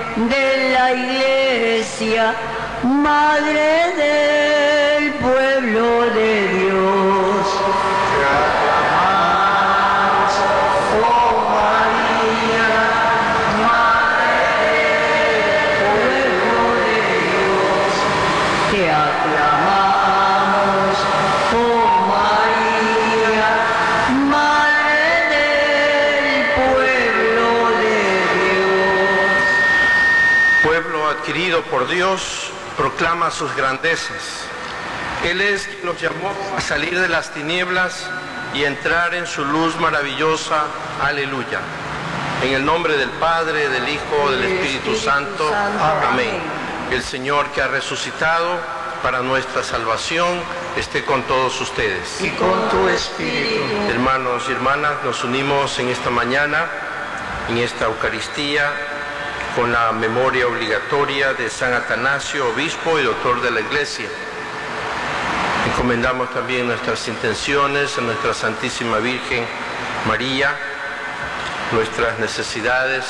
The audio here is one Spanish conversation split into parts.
de la Iglesia, Madre del pueblo de Dios. Te aclamamos, oh María, Madre del pueblo de Dios. Te aclamamos, oh María, Madre del pueblo de Dios. Pueblo adquirido por Dios, proclama sus grandezas. Él es quien nos llamó a salir de las tinieblas y entrar en su luz maravillosa. Aleluya. En el nombre del Padre, del Hijo, del Espíritu Santo. Amén. El Señor que ha resucitado para nuestra salvación esté con todos ustedes. Y con tu espíritu. Hermanos y hermanas, nos unimos en esta mañana, en esta Eucaristía, con la memoria obligatoria de San Atanasio, obispo y doctor de la Iglesia. Encomendamos también nuestras intenciones a nuestra Santísima Virgen María, nuestras necesidades,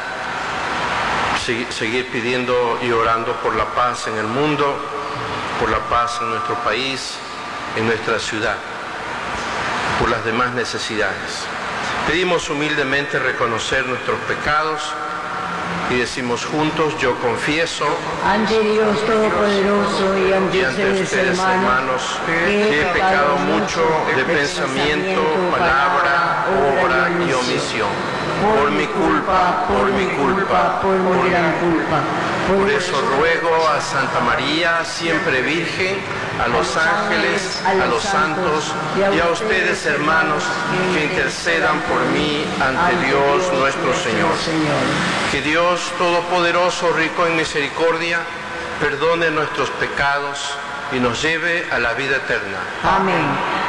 seguir pidiendo y orando por la paz en el mundo, por la paz en nuestro país, en nuestra ciudad, por las demás necesidades. Pedimos humildemente reconocer nuestros pecados y decimos juntos: yo confieso Ante Dios Todopoderoso y ante ustedes, hermanos, que he pecado mucho de pensamiento, palabra, obra y omisión. Por mi culpa, por mi culpa, por mi gran culpa. Por eso ruego a Santa María, siempre Virgen, a los ángeles, a los santos y a ustedes, hermanos, que intercedan por mí ante Dios nuestro Señor. Que Dios Todopoderoso, rico en misericordia, perdone nuestros pecados y nos lleve a la vida eterna. Amén.